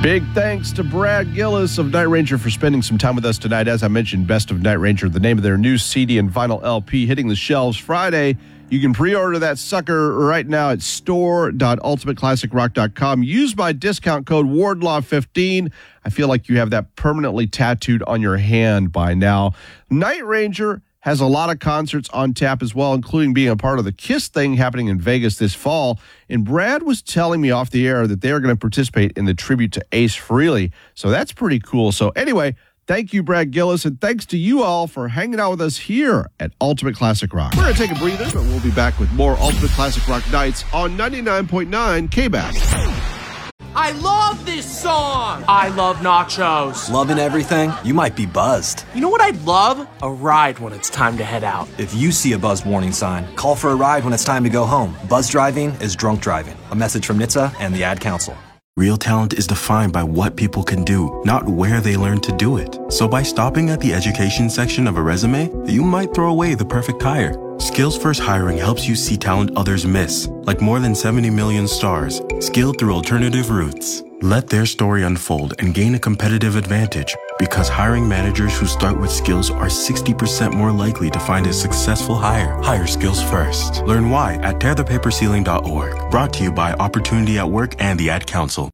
Big thanks to Brad Gillis of Night Ranger for spending some time with us tonight. As I mentioned, Best of Night Ranger, the name of their new CD and vinyl LP hitting the shelves Friday. You can pre-order that sucker right now at store.ultimateclassicrock.com. Use my discount code WARDLAW15. I feel like you have that permanently tattooed on your hand by now. Night Ranger has a lot of concerts on tap as well, including being a part of the KISS thing happening in Vegas this fall. And Brad was telling me off the air that they are going to participate in the tribute to Ace Frehley. So that's pretty cool. So anyway, thank you, Brad Gillis, and thanks to you all for hanging out with us here at Ultimate Classic Rock. We're going to take a breather, but we'll be back with more Ultimate Classic Rock Nights on 99.9 KBAS. I love this song! I love nachos. Loving everything? You might be buzzed. You know what I'd love? A ride when it's time to head out. If you see a buzz warning sign, call for a ride when it's time to go home. Buzz driving is drunk driving. A message from NHTSA and the Ad Council. Real talent is defined by what people can do, not where they learn to do it. So by stopping at the education section of a resume, you might throw away the perfect hire. Skills First Hiring helps you see talent others miss, like more than 70 million stars, skilled through alternative routes. Let their story unfold and gain a competitive advantage, because hiring managers who start with skills are 60% more likely to find a successful hire. Hire skills first. Learn why at tearthepaperceiling.org. Brought to you by Opportunity at Work and the Ad Council.